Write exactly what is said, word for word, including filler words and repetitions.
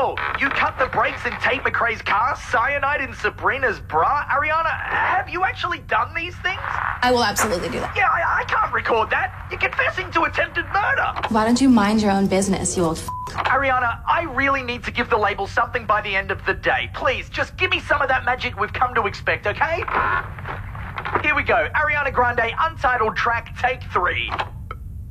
Whoa, you cut the brakes in Tate McRae's car, cyanide in Sabrina's bra? Ariana, have you actually done these things? I will absolutely do that. Yeah, I, I can't record that. You're confessing to attempted murder. Why don't you mind your own business, you old f***? Ariana, I really need to give the label something by the end of the day. Please, just give me some of that magic we've come to expect, okay? Here we go. Ariana Grande, Untitled Track, take three.